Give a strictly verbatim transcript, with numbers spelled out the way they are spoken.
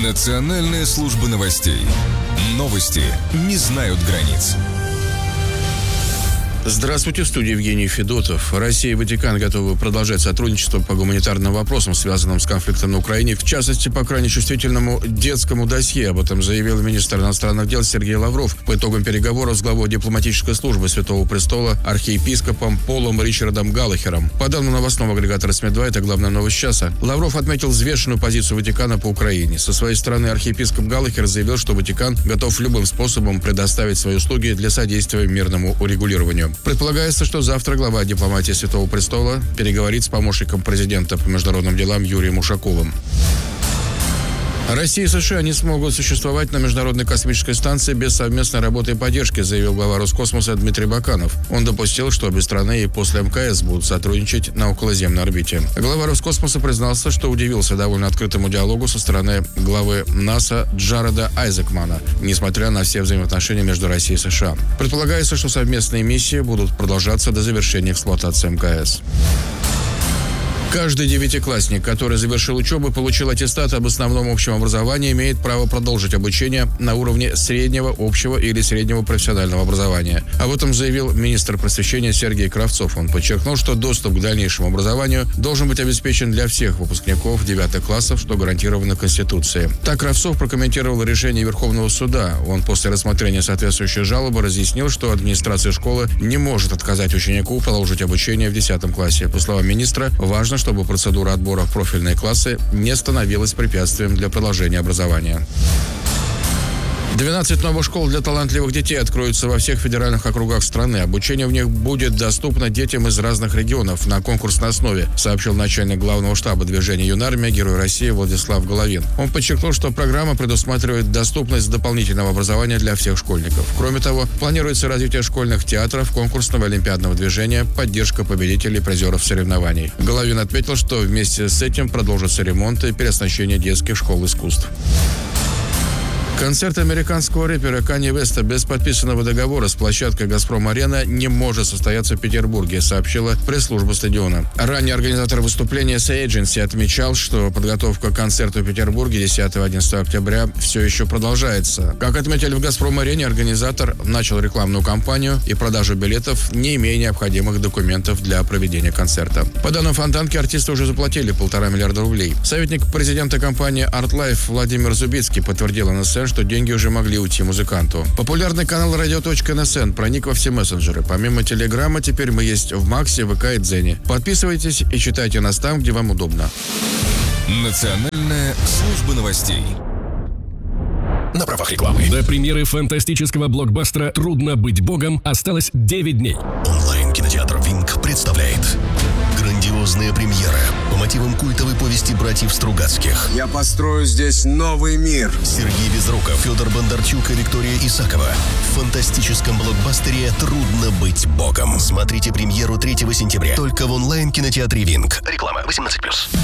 Национальная служба новостей. Новости не знают границ. Здравствуйте, в студии Евгений Федотов. Россия и Ватикан готовы продолжать сотрудничество по гуманитарным вопросам, связанным с конфликтом на Украине, в частности, по крайне чувствительному детскому досье. Об этом заявил министр иностранных дел Сергей Лавров по итогам переговоров с главой дипломатической службы Святого Престола архиепископом Полом Ричардом Галлахером. По данным новостного агрегатора СМИ два, это главная новость часа, Лавров отметил взвешенную позицию Ватикана по Украине. Со своей стороны архиепископ Галлахер заявил, что Ватикан готов любым способом предоставить свои услуги для содействия мирному урегулированию. Предполагается, что завтра глава дипломатии Святого Престола переговорит с помощником президента по международным делам Юрием Ушаковым. Россия и США не смогут существовать на Международной космической станции без совместной работы и поддержки, заявил глава Роскосмоса Дмитрий Баканов. Он допустил, что обе страны и после МКС будут сотрудничать на околоземной орбите. Глава Роскосмоса признался, что удивился довольно открытому диалогу со стороны главы НАСА Джареда Айзекмана, несмотря на все взаимоотношения между Россией и США. Предполагается, что совместные миссии будут продолжаться до завершения эксплуатации МКС. Каждый девятиклассник, который завершил учебу и получил аттестат об основном общем образовании, имеет право продолжить обучение на уровне среднего, общего или среднего профессионального образования. Об этом заявил министр просвещения Сергей Кравцов. Он подчеркнул, что доступ к дальнейшему образованию должен быть обеспечен для всех выпускников девятых классов, что гарантировано Конституцией. Так Кравцов прокомментировал решение Верховного суда. Он после рассмотрения соответствующей жалобы разъяснил, что администрация школы не может отказать ученику продолжить обучение в десятом классе. По словам министра, важно, чтобы процедура отбора в профильные классы не становилась препятствием для продолжения образования. двенадцать новых школ для талантливых детей откроются во всех федеральных округах страны. Обучение в них будет доступно детям из разных регионов на конкурсной основе, сообщил начальник главного штаба движения «Юнармия», Герой России Владислав Головин. Он подчеркнул, что программа предусматривает доступность дополнительного образования для всех школьников. Кроме того, планируется развитие школьных театров, конкурсного олимпиадного движения, поддержка победителей и призеров соревнований. Головин отметил, что вместе с этим продолжится ремонт и переоснащение детских школ искусств. Концерт американского рэпера Канье Уэста без подписанного договора с площадкой «Газпром-Арена» не может состояться в Петербурге, сообщила пресс-служба стадиона. Ранее организатор выступления Say Agency отмечал, что подготовка к концерту в Петербурге десятого-одиннадцатого октября все еще продолжается. Как отметили в «Газпром-Арене», организатор начал рекламную кампанию и продажу билетов, не имея необходимых документов для проведения концерта. По данным Фонтанки, артисты уже заплатили полтора миллиарда рублей. Советник президента компании Art Life Владимир Зубицкий подтвердил эн эс эн, что деньги уже могли уйти музыканту. Популярный канал радио точка эн эс эн проник во все мессенджеры. Помимо Телеграма, теперь мы есть в Максе, ВК и Дзене. Подписывайтесь и читайте нас там, где вам удобно. Национальная служба новостей. На правах рекламы. До премьеры фантастического блокбастера «Трудно быть богом» осталось девять дней. Онлайн-кинотеатр «Винк» представляет грандиозная премьера по мотивам культовой повести братьев Стругацких. Я построю здесь новый мир. Сергей Безруков, Федор Бондарчук и Виктория Исакова в фантастическом блокбастере «Трудно быть богом». Смотрите премьеру третьего сентября только в онлайн-кинотеатре «Винк». Реклама восемнадцать плюс.